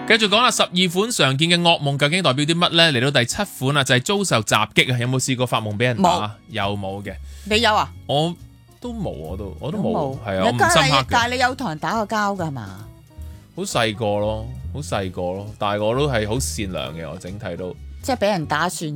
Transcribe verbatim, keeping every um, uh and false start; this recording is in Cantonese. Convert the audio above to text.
繼續講啦，十二款常見嘅噩夢究竟代表啲乜呢？嚟到第七款啦，就係遭受襲擊啊！有冇試過發夢俾人打？有冇嘅？ 你有啊？ 我都冇，我都我都冇，係啊，我唔你但係深刻嘅。 但係你有同人打過交㗎係嘛？ 好細個咯，好細個咯，但係我都係好善良嘅，我整體都。 即係俾人打算